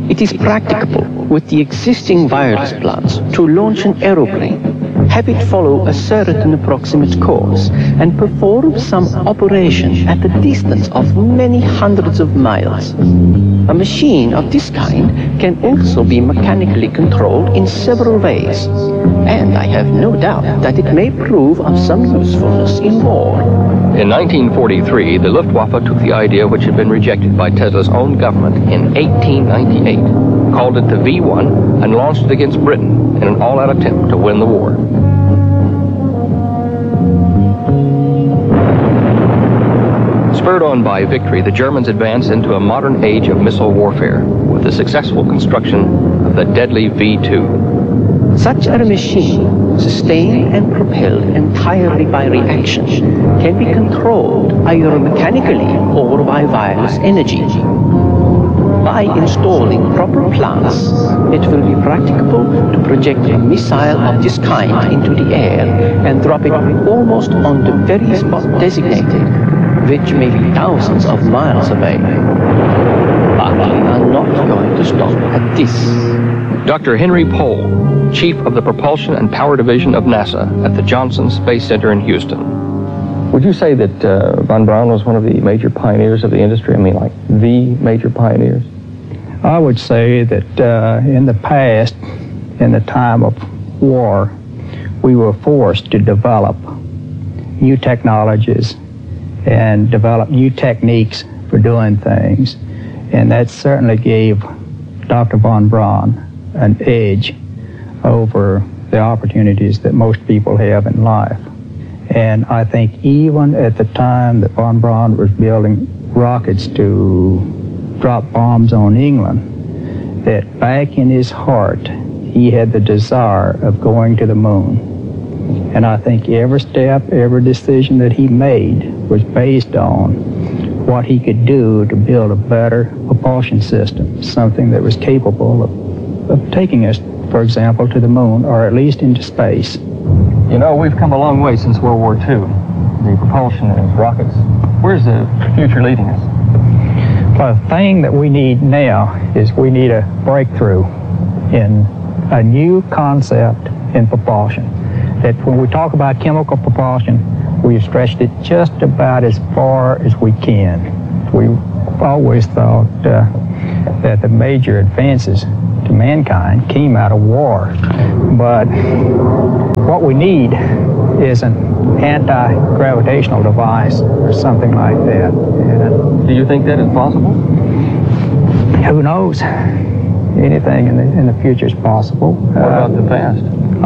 It is practicable with the existing wireless plants to launch an aeroplane, have it follow a certain approximate course, and perform some operation at a distance of many hundreds of miles. A machine of this kind can also be mechanically controlled in several ways, and I have no doubt that it may prove of some usefulness in war. In 1943, the Luftwaffe took the idea which had been rejected by Tesla's own government in 1898, called it the V1, and launched it against Britain in an all-out attempt to win the war. Spurred on by victory, the Germans advanced into a modern age of missile warfare with the successful construction of the deadly V2. Such a machine, sustained and propelled entirely by reaction, can be controlled either mechanically or by wireless energy. By installing proper plants, it will be practicable to project a missile of this kind into the air and drop it almost on the very spot designated, which may be thousands of miles away. But we are not going to stop at this. Dr. Henry Pohl, Chief of the Propulsion and Power Division of NASA at the Johnson Space Center in Houston. Would you say that von Braun was one of the major pioneers of the industry? I mean, like the major pioneers? I would say that in the past, in the time of war, we were forced to develop new technologies and develop new techniques for doing things. And that certainly gave Dr. von Braun an edge over the opportunities that most people have in life. And I think even at the time that von Braun was building rockets to drop bombs on England, that back in his heart, he had the desire of going to the moon. And I think every step, every decision that he made was based on what he could do to build a better propulsion system, something that was capable of taking us, for example, to the moon, or at least into space. You know, we've come a long way since World War II. The propulsion of rockets. Where's the future leading us? Well, the thing that we need now is we need a breakthrough in a new concept in propulsion. That when we talk about chemical propulsion, we've stretched it just about as far as we can. We've always thought that the major advances to mankind came out of war. But what we need is an anti-gravitational device or something like that. Do you think that is possible? Who knows? Anything in the future is possible. What about the past?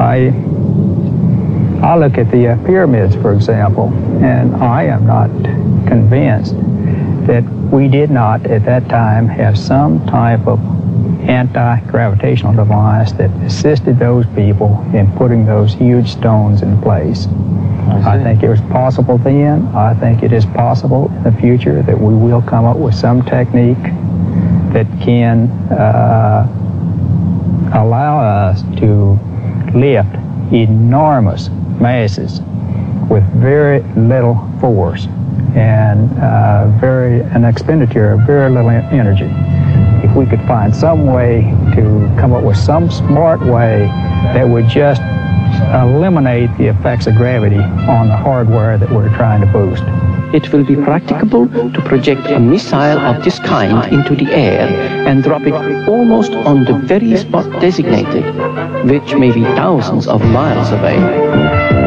I look at the pyramids, for example, and I am not convinced that we did not at that time have some type of anti-gravitational device that assisted those people in putting those huge stones in place. I think it was possible then. I think it is possible in the future that we will come up with some technique that can allow us to lift enormous masses with very little force and an expenditure of very little energy. If we could find some way to come up with some smart way that would just eliminate the effects of gravity on the hardware that we're trying to boost. It will be practicable to project a missile of this kind into the air and drop it almost on the very spot designated, which may be thousands of miles away.